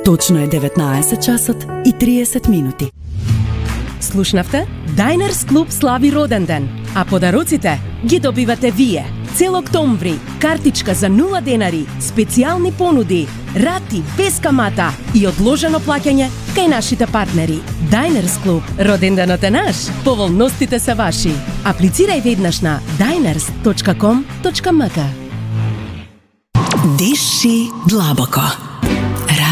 Точно е 19 часот и 30 минути. Слушнавте? Diners Club слави роден ден, а подароците ги добивате вие. Цел октомври, картичка за 0 денари, специјални понуди, рати без камата и одложено плаќање кај нашите партнери. Diners Club, роден денот е наш, поволностите се ваши. Аплицирај веднаш на diners.com.mk. Диши длабоко.